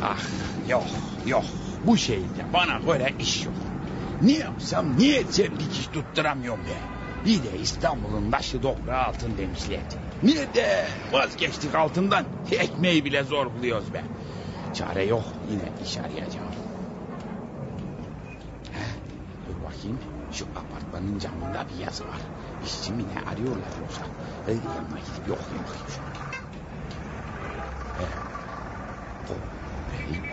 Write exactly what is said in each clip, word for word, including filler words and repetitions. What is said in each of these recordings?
Ah yok yok bu şehirde bana göre iş yok. Ne yapsam niye etsem dikiş tutturamıyorum be. Bir de İstanbul'un taşı toprağı altın demişlerdi. Niye de vazgeçtik altından, ekmeği bile zor buluyoruz be. Çare yok, yine iş arayacağım. Heh, dur bakayım, şu apartmanın camında bir yazı var. İşçi mi ne arıyorlar yoksa? Hadi yanına gidip yok bakayım şöyle. Heh. Köpek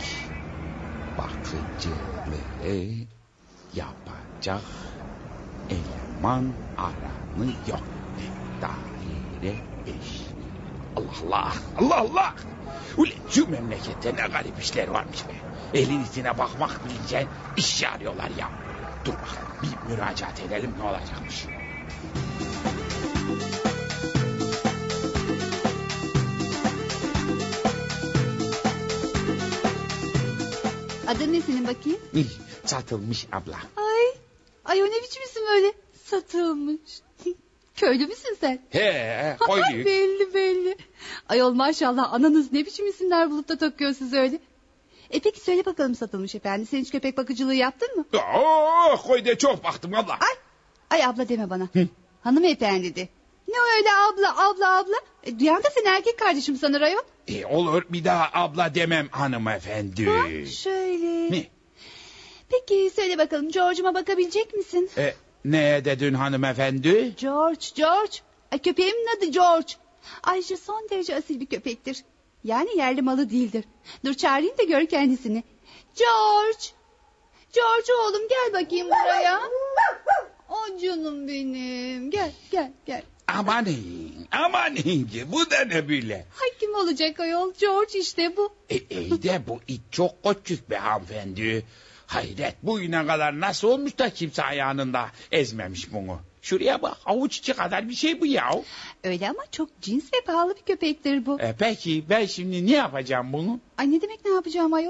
bakıcılığı yapacak eleman aranıyor. Daire beş. Allah Allah, Allah Allah. Ulan şu memlekette ne garip işler varmış be. Elin içine bakmak bileceğin iş arıyorlar ya. Dur bakalım bir müracaat edelim ne olacakmış. Adın ne senin bakayım? İh, satılmış abla. Ay, ay o ne biçim isim öyle? Satılmış. Köylü müsün sen? He, Ay, koyduk. belli belli. Ayol maşallah ananız ne biçim isimler bulup da takıyor siz öyle. E peki söyle bakalım Satılmış efendi. Sen hiç köpek bakıcılığı yaptın mı? Oo, koyda çok baktım abla. Ay, ay abla deme bana. Hı. Hanımefendi de. Ne öyle abla abla abla. E, duyan da sen erkek kardeşim sanır ayol. E, olur bir daha abla demem hanımefendi. Ha, şöyle. Ne? Peki söyle bakalım George'uma bakabilecek misin? E, ne dedin hanımefendi? George, George. Ay, köpeğimin adı George. Ayrıca son derece asil bir köpektir. Yani yerli malı değildir. Dur çağırayım da gör kendisini. George. George oğlum gel bakayım buraya. O canım benim. Gel gel gel. Amanın, amanın bu da ne böyle? Hay kim olacak ayol? George işte bu. E, iyi de bu it çok küçük be hanımefendi. Hayret bugüne kadar nasıl olmuş da kimse ayağında ezmemiş bunu. Şuraya bak avuç içi kadar bir şey bu ya. Öyle ama çok cins ve pahalı bir köpektir bu. E, peki ben şimdi ne yapacağım bunu? Ay ne demek ne yapacağım ayol?